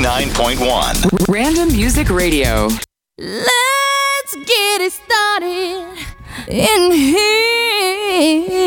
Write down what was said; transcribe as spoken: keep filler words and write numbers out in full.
ninety-nine point one. Random Music Radio. Let's get it started in here.